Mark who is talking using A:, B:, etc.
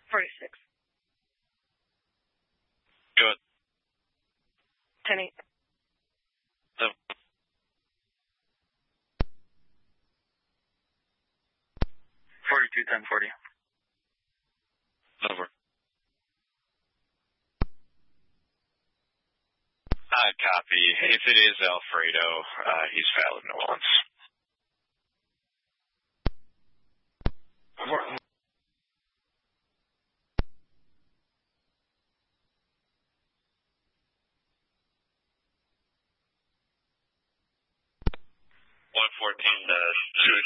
A: 46.
B: Good.
A: 10-8.
C: 42-10-40.
B: Over. Copy. If it is Alfredo, he's valid no once. Over. 114